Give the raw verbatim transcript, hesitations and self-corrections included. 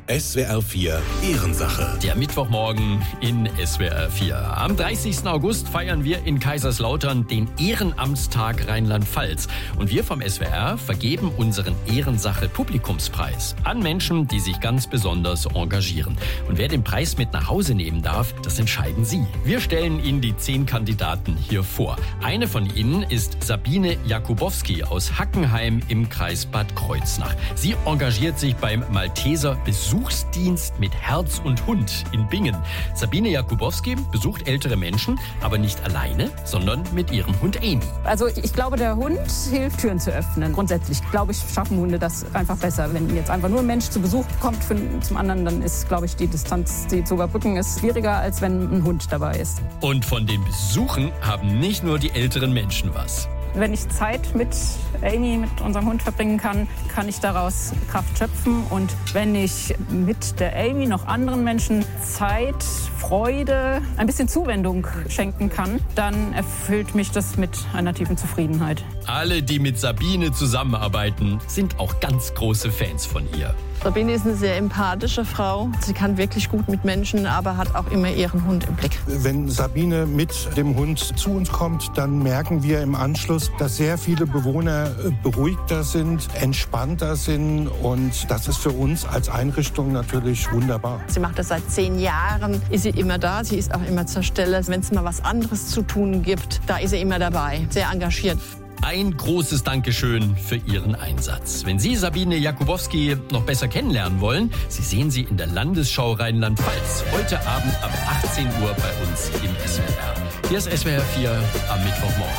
S W R vier Ehrensache. Der Mittwochmorgen in S W R vier. Am dreißigsten August feiern wir in Kaiserslautern den Ehrenamtstag Rheinland-Pfalz. Und wir vom S W R vergeben unseren Ehrensache-Publikumspreis an Menschen, die sich ganz besonders engagieren. Und wer den Preis mit nach Hause nehmen darf, das entscheiden Sie. Wir stellen Ihnen die zehn Kandidaten hier vor. Eine von ihnen ist Sabine Jakubowski aus Hackenheim im Kreis Bad Kreuznach. Sie engagiert sich beim Malteser Besuchsdienst mit Herz und Hund in Bingen. Sabine Jakubowski besucht ältere Menschen, aber nicht alleine, sondern mit ihrem Hund Amy. Also ich glaube, der Hund hilft, Türen zu öffnen. Grundsätzlich, glaube ich, schaffen Hunde das einfach besser. Wenn jetzt einfach nur ein Mensch zu Besuch kommt für, zum anderen, dann ist, glaube ich, die Distanz, die zu überbrücken ist, schwieriger, als wenn ein Hund dabei ist. Und von den Besuchen haben nicht nur die älteren Menschen was. Wenn ich Zeit mit Amy, mit unserem Hund verbringen kann, kann ich daraus Kraft schöpfen. Und wenn ich mit der Amy noch anderen Menschen Zeit, Freude, ein bisschen Zuwendung schenken kann, dann erfüllt mich das mit einer tiefen Zufriedenheit. Alle, die mit Sabine zusammenarbeiten, sind auch ganz große Fans von ihr. Sabine ist eine sehr empathische Frau. Sie kann wirklich gut mit Menschen, aber hat auch immer ihren Hund im Blick. Wenn Sabine mit dem Hund zu uns kommt, dann merken wir im Anschluss, dass sehr viele Bewohner beruhigter sind, entspannter sind. Und das ist für uns als Einrichtung natürlich wunderbar. Sie macht das seit zehn Jahren, ist sie immer da. Sie ist auch immer zur Stelle. Wenn es mal was anderes zu tun gibt, da ist sie immer dabei, sehr engagiert. Ein großes Dankeschön für Ihren Einsatz. Wenn Sie Sabine Jakubowski noch besser kennenlernen wollen, Sie sehen sie in der Landesschau Rheinland-Pfalz. Heute Abend ab achtzehn Uhr bei uns im S W R. Hier ist S W R vier am Mittwochmorgen.